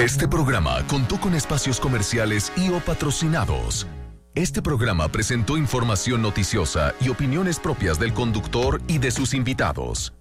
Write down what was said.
Este programa contó con espacios comerciales y o patrocinados. Este programa presentó información noticiosa y opiniones propias del conductor y de sus invitados.